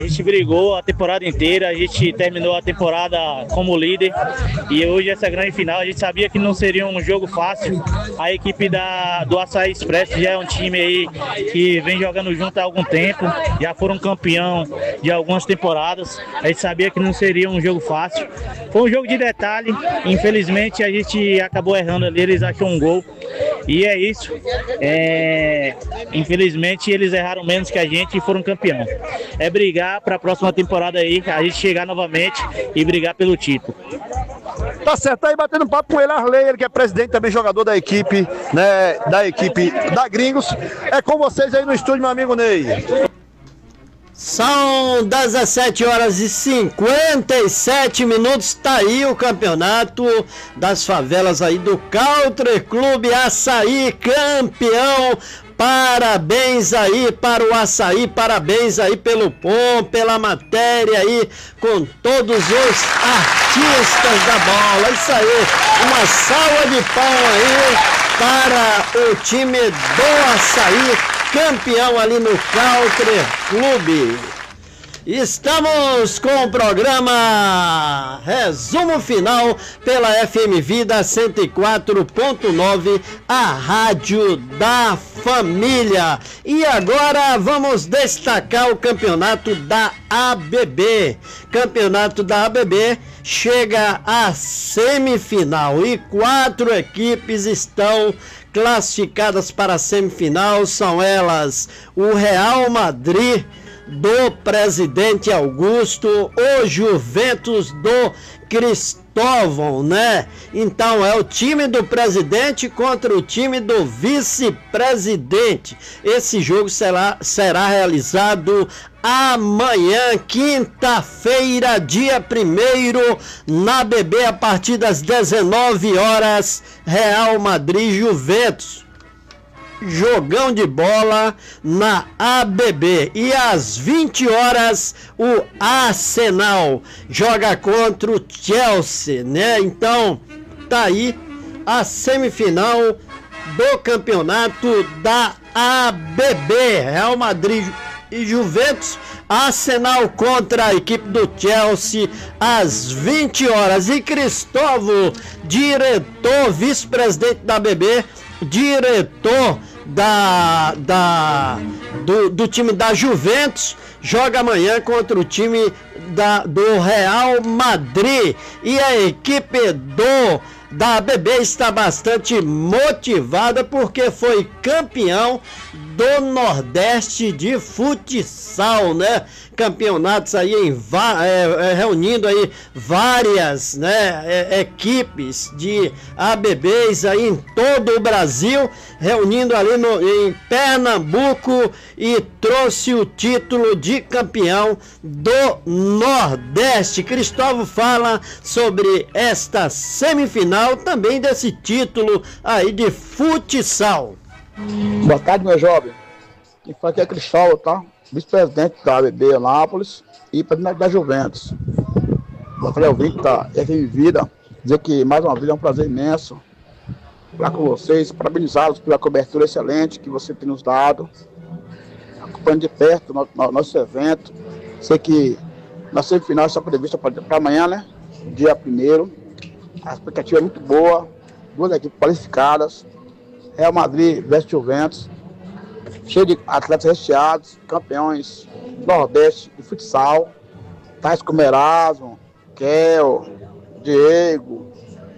A gente brigou a temporada inteira, a gente terminou a temporada como líder e hoje essa grande final a gente sabia que não seria um jogo fácil. A equipe do Açaí Expresso já é um time aí que vem jogando junto há algum tempo, já foram campeão de algumas temporadas. A gente sabia que não seria um jogo fácil. Foi um jogo de detalhe, infelizmente a gente acabou errando ali, eles achou um gol. E é isso, infelizmente eles erraram menos que a gente e foram campeão. É brigar para a próxima temporada aí, a gente chegar novamente e brigar pelo título. Tá certo, tá aí batendo papo com ele, Arley, ele que é presidente, também jogador da equipe, né, da equipe da Gringos. É com vocês aí no estúdio, meu amigo Ney. São 17 horas e 57 minutos, tá aí o campeonato das favelas aí do Country Clube Açaí, campeão. Parabéns aí para o Açaí, parabéns aí pelo POM, pela matéria aí, com todos os artistas da bola. Isso aí, uma salva de palmas aí para o time do Açaí, campeão ali no Country Clube. Estamos com o programa Resumo Final pela FM Vida 104.9, a rádio da família. E agora vamos destacar o campeonato da ABB. Campeonato da ABB chega à semifinal e 4 equipes estão classificadas para a semifinal. São elas o Real Madrid do Presidente Augusto, o Juventus do Cristóvão, né? Então é o time do presidente contra o time do vice-presidente. Esse jogo será realizado amanhã, quinta-feira, dia 1º, na ABB, a partir das 19 horas, Real Madrid Juventus. Jogão de bola na ABB. E às 20 horas o Arsenal joga contra o Chelsea, né? Então tá aí a semifinal do campeonato da ABB. Real Madrid e Juventus, Arsenal contra a equipe do Chelsea às 20 horas. E Cristóvão, diretor, vice-presidente da ABB, diretor do time da Juventus, joga amanhã contra o time do Real Madrid. E a equipe da ABB está bastante motivada porque foi campeão do Nordeste de futsal, né? Campeonatos aí reunindo aí várias, né, equipes de ABBs aí em todo o Brasil, reunindo ali em Pernambuco, e trouxe o título de campeão do Nordeste. Cristóvão fala sobre esta semifinal, também desse título aí de futsal. Boa tarde, meu jovem. Quem fala aqui é Cristóvão, tá? Vice-presidente da ABB Anápolis e presidente da Juventus. Vou falar ouvinte da FM Vida, dizer que mais uma vez é um prazer imenso falar com vocês, parabenizá-los pela cobertura excelente que você tem nos dado, acompanhando de perto nosso evento. Sei que na semifinal está prevista para amanhã, né? Dia 1º. A expectativa é muito boa, 2 equipes qualificadas, Real Madrid versus Juventus, cheio de atletas recheados, campeões do Nordeste de futsal, tais como Erasmo, Kel, Diego,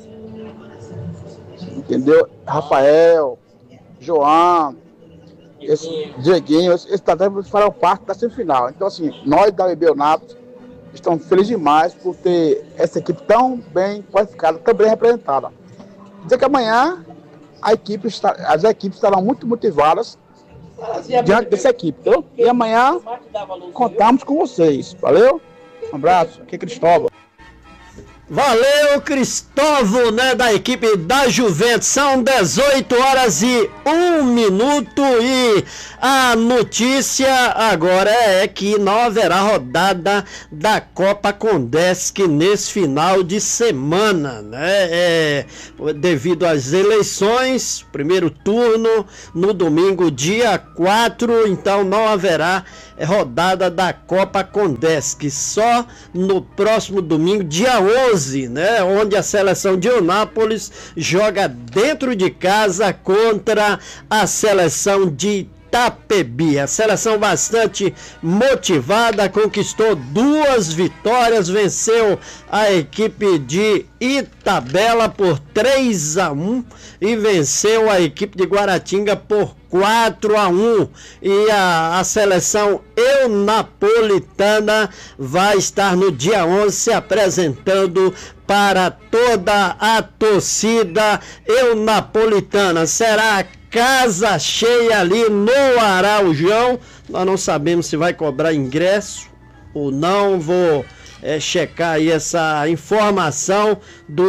entendeu? Rafael, João, Dieguinho, esses atletas farão parte da semifinal. Então, assim, nós da ABB Anápolis estamos felizes demais por ter essa equipe tão bem qualificada, tão bem representada. Dizer que amanhã as equipes estarão muito motivadas diante dessa equipe, entendeu? E amanhã contamos com vocês, valeu? Um abraço, aqui é Cristóvão. Valeu, Cristóvão, né, da equipe da Juventus. São 18 horas e 1 minuto e a notícia agora é que não haverá rodada da Copa Condesc nesse final de semana, né? Devido às eleições, primeiro turno no domingo, dia 4, então não haverá rodada da Copa Condesc. Só no próximo domingo, dia 11, né, onde a seleção de Eunápolis joga dentro de casa contra a seleção de Itapebi. A seleção bastante motivada, conquistou 2 vitórias, venceu a equipe de Itabela por 3-1 e venceu a equipe de Guaratinga por 4-1. E a seleção eunapolitana vai estar no dia 11 se apresentando para toda a torcida eunapolitana. Será casa cheia ali no Araujão. Nós não sabemos se vai cobrar ingresso ou não. Vou checar aí essa informação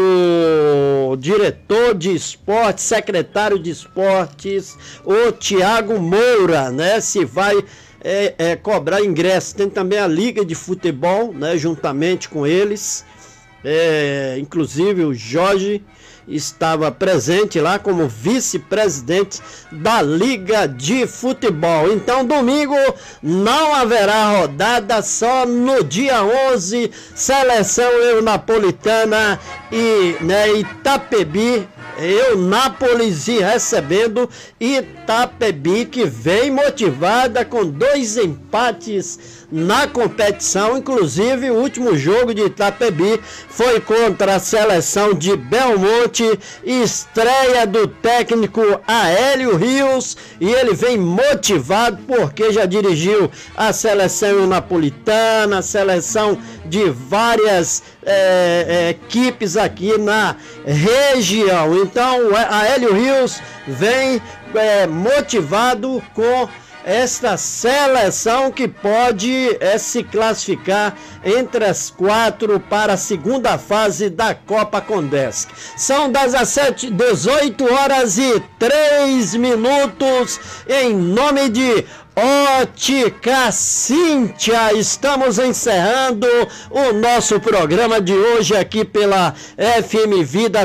do diretor de esportes, secretário de esportes, o Tiago Moura, né? Se vai cobrar ingresso. Tem também a Liga de Futebol, né? Juntamente com eles. Inclusive o Jorge estava presente lá como vice-presidente da Liga de Futebol. Então, domingo não haverá rodada, só no dia 11, seleção eunapolitana e Itapebi, Eunápolis recebendo Itapebi, que vem motivada com 2 empates na competição. Inclusive, o último jogo de Itapebi foi contra a seleção de Belmonte, estreia do técnico Aélio Rios, e ele vem motivado porque já dirigiu a seleção napolitana, a seleção de várias equipes aqui na região. Então, Aélio Rios vem motivado com esta seleção que pode se classificar entre as 4 para a segunda fase da Copa Condesc. São 18 horas e 3 minutos. Em nome de Ótica Cíntia, estamos encerrando o nosso programa de hoje aqui pela FM Vida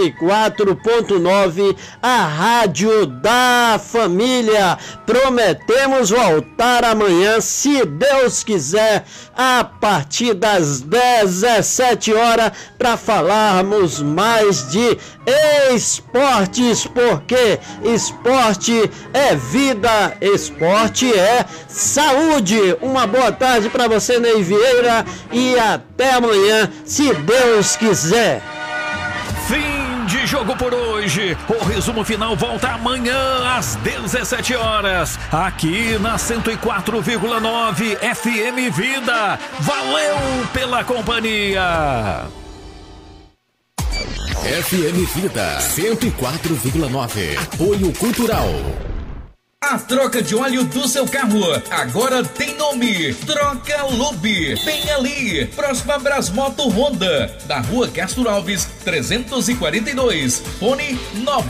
104.9, a rádio da família. Prometemos voltar amanhã, se Deus quiser, a partir das 17 horas, para falarmos mais de esportes, porque esporte é vida, esporte é saúde. Uma boa tarde para você, Ney Vieira, e até amanhã, se Deus quiser. Fim de jogo por hoje. O resumo final volta amanhã às 17 horas, aqui na 104,9 FM Vida. Valeu pela companhia. FM Vida 104,9. Apoio Cultural. A troca de óleo do seu carro agora tem nome: Troca Lube. Bem ali, próxima a Brasmoto Honda, na rua Castro Alves 342. Fone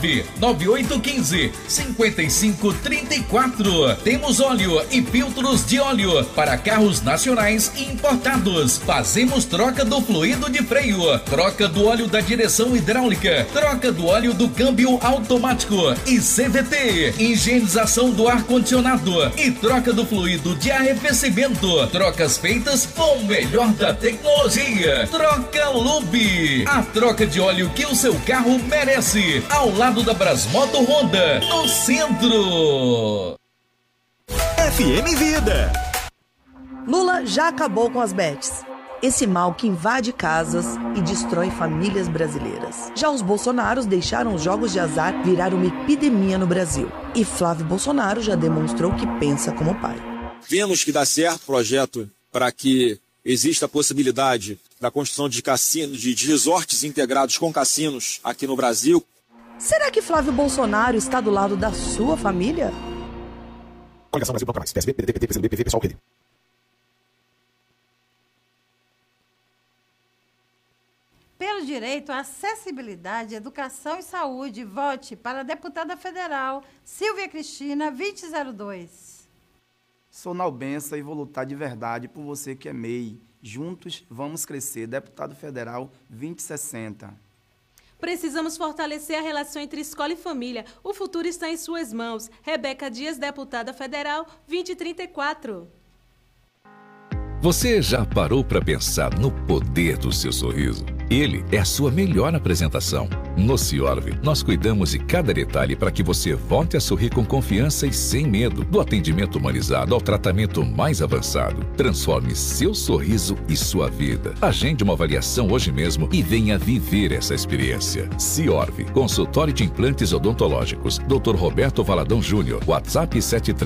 99815-5534. Temos óleo e filtros de óleo para carros nacionais e importados. Fazemos troca do fluido de freio, troca do óleo da direção hidráulica, troca do óleo do câmbio automático e CVT, higienização do ar-condicionado e troca do fluido de arrefecimento. Trocas feitas com o melhor da tecnologia. Troca Lube, a troca de óleo que o seu carro merece, ao lado da Brasmoto Honda, no centro. FM Vida. Lula já acabou com as bets. Esse mal que invade casas e destrói famílias brasileiras. Já os Bolsonaros deixaram os jogos de azar virar uma epidemia no Brasil. E Flávio Bolsonaro já demonstrou que pensa como pai. Vemos que dá certo o projeto para que exista a possibilidade da construção de cassinos, de resorts integrados com cassinos aqui no Brasil. Será que Flávio Bolsonaro está do lado da sua família? Coligação Brasil Banco Mais, PSB, PDT, PCdoB, PV, Pessoal, Rede. Pelo direito à acessibilidade, educação e saúde, vote para a deputada federal Silvia Cristina 2002. Sou Nalbença e vou lutar de verdade por você que é MEI. Juntos vamos crescer. Deputado Federal 2060. Precisamos fortalecer a relação entre escola e família. O futuro está em suas mãos. Rebeca Dias, deputada federal 2034. Você já parou para pensar no poder do seu sorriso? Ele é a sua melhor apresentação. No Ciorve, nós cuidamos de cada detalhe para que você volte a sorrir com confiança e sem medo. Do atendimento humanizado ao tratamento mais avançado. Transforme seu sorriso e sua vida. Agende uma avaliação hoje mesmo e venha viver essa experiência. Ciorve, consultório de implantes odontológicos. Dr. Roberto Valadão Júnior. WhatsApp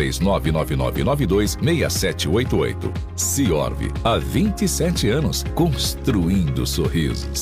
73999926788. Ciorve, há 27 anos, construindo sorrisos.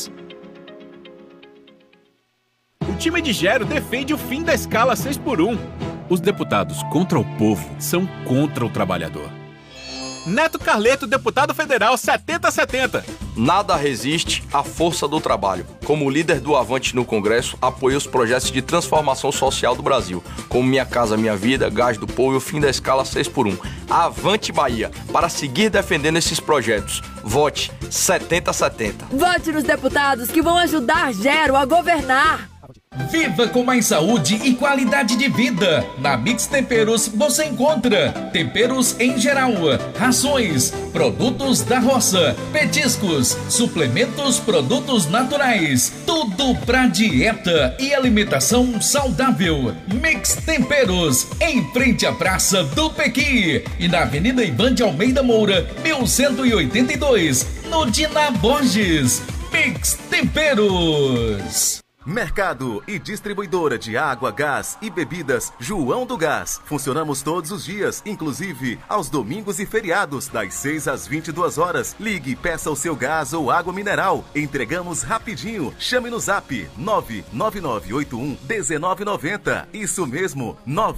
O time de Gero defende o fim da escala 6x1. Os deputados contra o povo são contra o trabalhador. Neto Carleto, deputado federal 7070. Nada resiste à força do trabalho. Como líder do Avante no Congresso, apoio os projetos de transformação social do Brasil, como Minha Casa Minha Vida, Gás do Povo e o fim da escala 6x1. Avante Bahia, para seguir defendendo esses projetos. Vote 7070. Vote nos deputados que vão ajudar Gero a governar. Viva com mais saúde e qualidade de vida. Na Mix Temperos você encontra temperos em geral, rações, produtos da roça, petiscos, suplementos, produtos naturais. Tudo pra dieta e alimentação saudável. Mix Temperos, em frente à Praça do Pequi e na Avenida Ivan de Almeida Moura, 1182, no Dina Borges. Mix Temperos. Mercado e distribuidora de água, gás e bebidas João do Gás. Funcionamos todos os dias, inclusive aos domingos e feriados, das 6 às 22 horas. Ligue e peça o seu gás ou água mineral. Entregamos rapidinho. Chame no zap 99981-1990. Isso mesmo,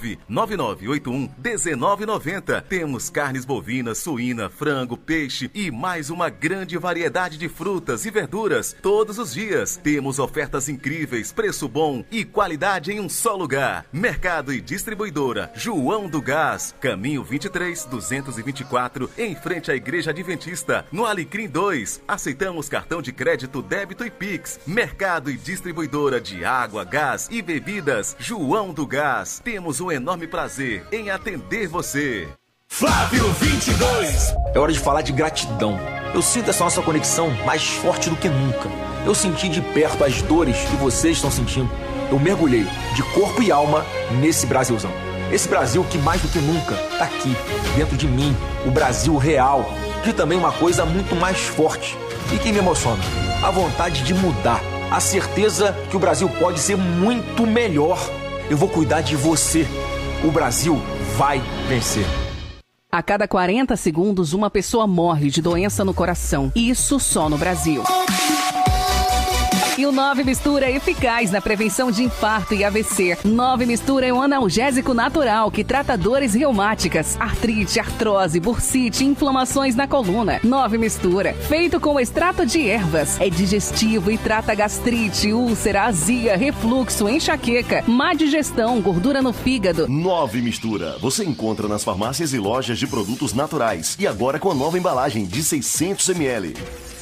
99981-1990. Temos carnes bovinas, suína, frango, peixe e mais uma grande variedade de frutas e verduras todos os dias. Temos ofertas incríveis, preço bom e qualidade em um só lugar. Mercado e distribuidora João do Gás, caminho 23-224, em frente à Igreja Adventista, no Alecrim 2. Aceitamos cartão de crédito, débito e Pix. Mercado e distribuidora de água, gás e bebidas João do Gás. Temos um enorme prazer em atender você. Flávio 22. É hora de falar de gratidão. Eu sinto essa nossa conexão mais forte do que nunca. Eu senti de perto as dores que vocês estão sentindo. Eu mergulhei de corpo e alma nesse Brasilzão. Esse Brasil que mais do que nunca tá aqui, dentro de mim, o Brasil real. E também uma coisa muito mais forte e que me emociona: a vontade de mudar, a certeza que o Brasil pode ser muito melhor. Eu vou cuidar de você. O Brasil vai vencer. A cada 40 segundos, uma pessoa morre de doença no coração. Isso só no Brasil. E o 9 Mistura é eficaz na prevenção de infarto e AVC. 9 Mistura é um analgésico natural que trata dores reumáticas, artrite, artrose, bursite, inflamações na coluna. 9 Mistura, feito com extrato de ervas, é digestivo e trata gastrite, úlcera, azia, refluxo, enxaqueca, má digestão, gordura no fígado. 9 Mistura, você encontra nas farmácias e lojas de produtos naturais. E agora com a nova embalagem de 600 ml.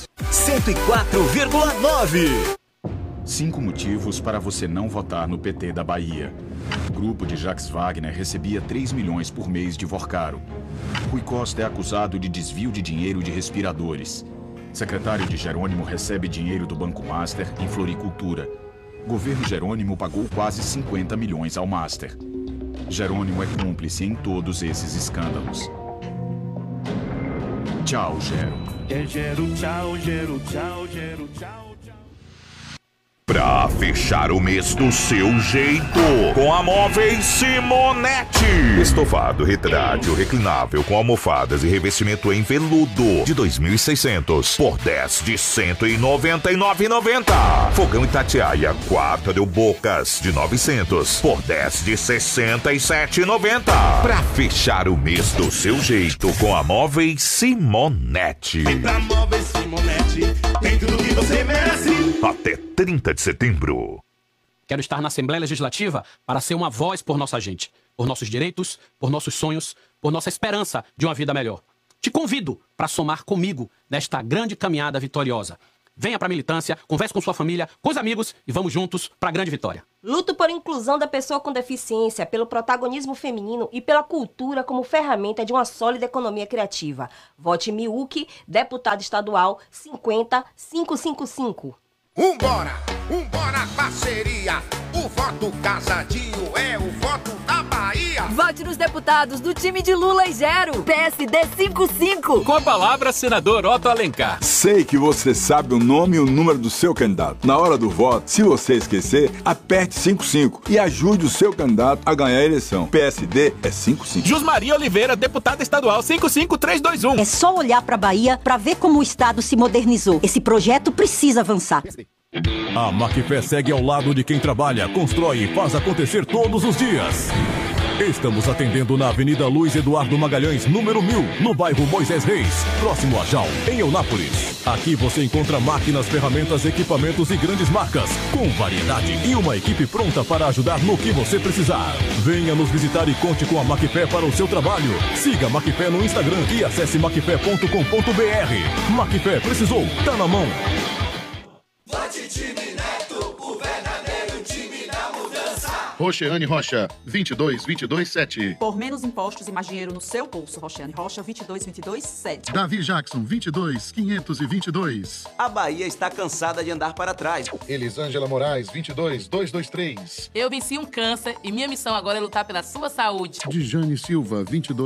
104,9. 5 motivos para você não votar no PT da Bahia. O grupo de Jacques Wagner recebia 3 milhões por mês de Vorcaro. Rui Costa é acusado de desvio de dinheiro de respiradores. Secretário de Jerônimo recebe dinheiro do Banco Master em floricultura. Governo Jerônimo pagou quase 50 milhões ao Master. Jerônimo é cúmplice em todos esses escândalos. Tchau, Gero. É Gero, tchau, Gero, tchau, Gero, tchau. Pra fechar o mês do seu jeito, com a Móveis Simonetti. Estofado retrátil reclinável com almofadas e revestimento em veludo de 2.600 por 10 de 199,90. Fogão Itatiaia 4 de Bocas de 900 por 10 de 67,90. Pra fechar o mês do seu jeito com a Móveis Simonetti. Vem pra Móveis Simonetti, tem tudo que você merece. Até 30 de setembro. Quero estar na Assembleia Legislativa para ser uma voz por nossa gente, por nossos direitos, por nossos sonhos, por nossa esperança de uma vida melhor. Te convido para somar comigo nesta grande caminhada vitoriosa. Venha pra militância, converse com sua família, com os amigos e vamos juntos pra grande vitória. Luto por inclusão da pessoa com deficiência, pelo protagonismo feminino e pela cultura como ferramenta de uma sólida economia criativa. Vote Miúque, deputado estadual 50555. Vambora parceria, o voto casadinho é o voto da Bahia. Vote nos deputados do time de Lula e Gero, PSD 55. Com a palavra, senador Otto Alencar. Sei que você sabe o nome e o número do seu candidato. Na hora do voto, se você esquecer, aperte 55 e ajude o seu candidato a ganhar a eleição. PSD é 55. Jusmaria Oliveira, deputada estadual 55321. É só olhar pra Bahia pra ver como o estado se modernizou. Esse projeto precisa avançar. A Macfé segue ao lado de quem trabalha, constrói e faz acontecer todos os dias. Estamos atendendo na Avenida Luiz Eduardo Magalhães, número 1000, no bairro Moisés Reis, próximo a Jal, em Eunápolis. Aqui você encontra máquinas, ferramentas, equipamentos e grandes marcas, com variedade e uma equipe pronta para ajudar no que você precisar. Venha nos visitar e conte com a Macfé para o seu trabalho. Siga a Macfé no Instagram e acesse macfé.com.br. Macfé, precisou? Tá na mão. Vote time Neto, o verdadeiro time da mudança. Roxeane Rocha, 22227. Por menos impostos e mais dinheiro no seu bolso. Roxeane Rocha, 22227. Davi Jackson, 22522. A Bahia está cansada de andar para trás. Elisângela Moraes, 22223. Eu venci um câncer e minha missão agora é lutar pela sua saúde. Djane Silva,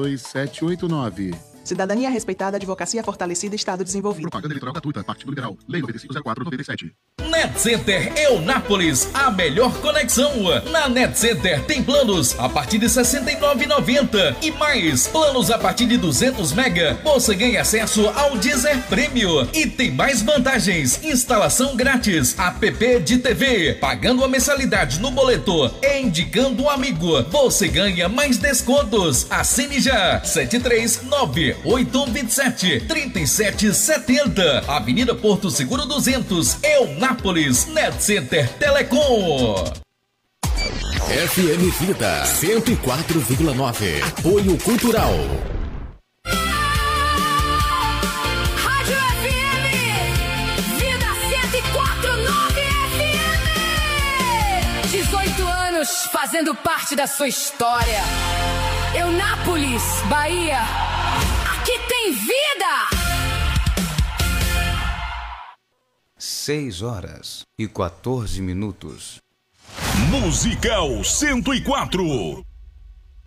22789. Cidadania respeitada, advocacia fortalecida, Estado desenvolvido. Propaganda eleitoral gratuita, Partido Liberal, Lei 9504/97. Net Center Eunápolis, a melhor conexão. Na Net Center tem planos a partir de R$ 69,90 e mais planos a partir de 200 mega. Você ganha acesso ao Deezer Premium e tem mais vantagens: instalação grátis, app de TV, pagando a mensalidade no boleto e indicando um amigo. Você ganha mais descontos. Assine já. 739-8127-3770. Avenida Porto Seguro 200, Eunápolis. Net Center Telecom. FM Vida 104,9. Apoio Cultural. Rádio FM Vida 104,9 FM. 18 anos fazendo parte da sua história. Eunápolis, Bahia. Aqui tem vida! 6h14. Musical 104.